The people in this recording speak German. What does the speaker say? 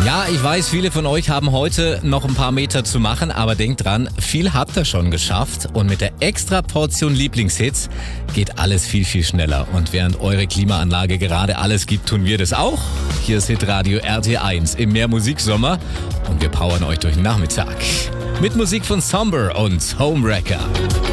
Ja, ich weiß, viele von euch haben heute noch ein paar Meter zu machen, aber denkt dran, viel habt ihr schon geschafft und mit der extra Portion Lieblingshits geht alles viel, viel schneller. Und während eure Klimaanlage gerade alles gibt, tun wir das auch. Hier ist Hitradio RT1 im Mehrmusiksommer und wir powern euch durch den Nachmittag. Mit Musik von Somber und Homewrecker.